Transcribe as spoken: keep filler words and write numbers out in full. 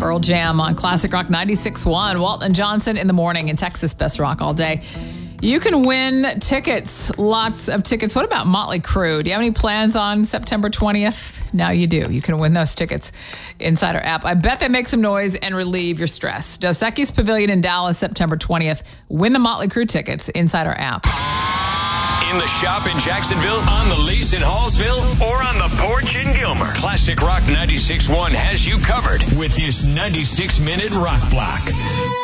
Pearl Jam on Classic Rock ninety-six point one. Walton Johnson in the morning in Texas Best Rock all day. You can win tickets, lots of tickets. What about Motley Crue? Do you have any plans on September twentieth? Now you do. You can win those tickets inside our app. I bet they make some noise and relieve your stress. Dos Equis Pavilion in Dallas, September twentieth. Win the Motley Crue tickets inside our app. In the shop in Jacksonville, on the lease in Hallsville, or on the porch in Gilmer, Classic Rock ninety-six point one has you covered with this ninety-six minute rock block.